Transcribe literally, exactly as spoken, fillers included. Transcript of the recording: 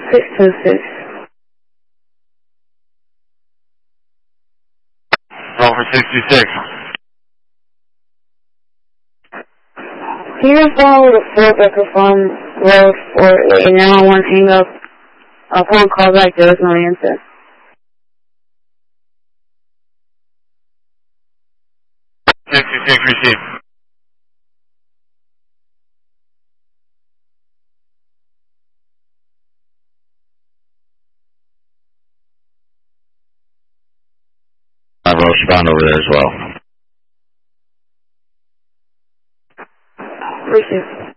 six two six. Roll for six two six. Can you follow the Fort Becker Farm Road for a nine one one hang up? Upon call back, there was no answer. six two six, receive. I will respond over there as well. Receive.